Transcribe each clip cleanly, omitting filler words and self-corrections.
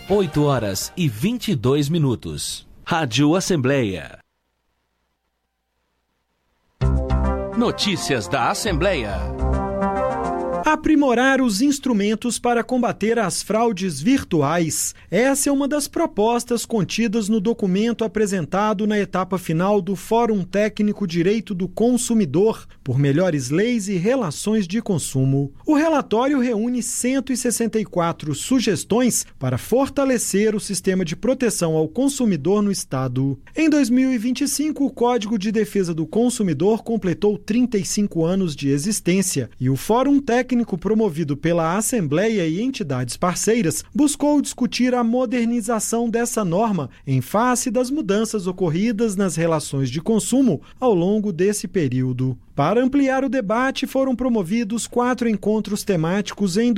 8h22. Rádio Assembleia. Notícias da Assembleia. Aprimorar os instrumentos para combater as fraudes virtuais. Essa é uma das propostas contidas no documento apresentado na etapa final do Fórum Técnico Direito do Consumidor por Melhores Leis e Relações de Consumo. O relatório reúne 164 sugestões para fortalecer o sistema de proteção ao consumidor no Estado. Em 2025, o Código de Defesa do Consumidor completou 35 anos de existência e o Fórum Técnico promovido pela Assembleia e entidades parceiras buscou discutir a modernização dessa norma em face das mudanças ocorridas nas relações de consumo ao longo desse período. Para ampliar o debate, foram promovidos 4 encontros temáticos em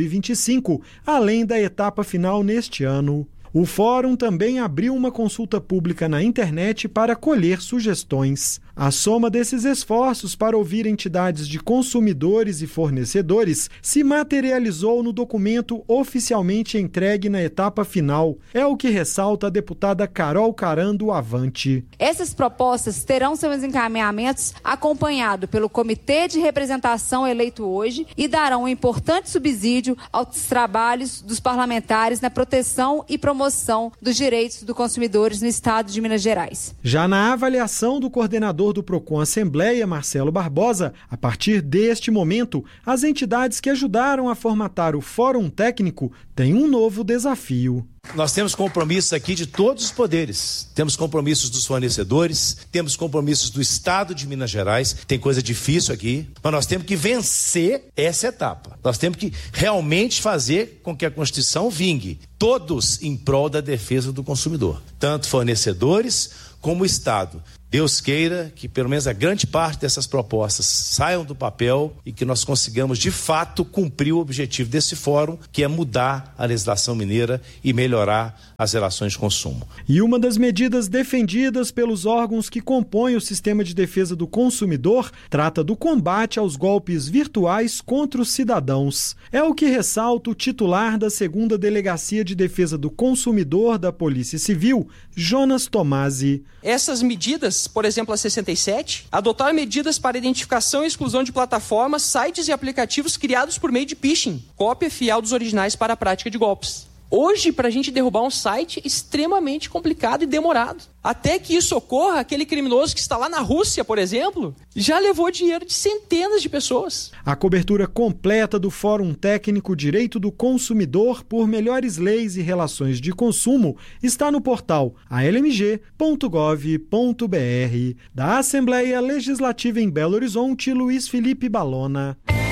2025, além da etapa final neste ano. O Fórum também abriu uma consulta pública na internet para colher sugestões. A soma desses esforços para ouvir entidades de consumidores e fornecedores se materializou no documento oficialmente entregue na etapa final. É o que ressalta a deputada Carol Caran do Avante. Essas propostas terão seus encaminhamentos acompanhados pelo Comitê de Representação eleito hoje e darão um importante subsídio aos trabalhos dos parlamentares na proteção e promoção dos direitos dos consumidores no Estado de Minas Gerais. Já na avaliação do coordenador do Procon Assembleia, Marcelo Barbosa, a partir deste momento, as entidades que ajudaram a formatar o Fórum Técnico têm um novo desafio. Nós temos compromissos aqui de todos os poderes. Temos compromissos dos fornecedores, temos compromissos do Estado de Minas Gerais. Tem coisa difícil aqui, mas nós temos que vencer essa etapa. Nós temos que realmente fazer com que a Constituição vingue, todos em prol da defesa do consumidor, tanto fornecedores como o Estado. Deus queira que pelo menos a grande parte dessas propostas saiam do papel e que nós consigamos de fato cumprir o objetivo desse fórum, que é mudar a legislação mineira e melhorar as relações de consumo. E uma das medidas defendidas pelos órgãos que compõem o sistema de defesa do consumidor trata do combate aos golpes virtuais contra os cidadãos. É o que ressalta o titular da 2ª Delegacia de Defesa do Consumidor da Polícia Civil, Jonas Tomasi. Essas medidas, por exemplo, a 67, adotar medidas para identificação e exclusão de plataformas, sites e aplicativos criados por meio de phishing, cópia fiel dos originais para a prática de golpes. Hoje, para a gente derrubar um site, é extremamente complicado e demorado. Até que isso ocorra, aquele criminoso que está lá na Rússia, por exemplo, já levou dinheiro de centenas de pessoas. A cobertura completa do Fórum Técnico Direito do Consumidor por Melhores Leis e Relações de Consumo está no portal almg.gov.br. Da Assembleia Legislativa em Belo Horizonte, Luiz Felipe Balona.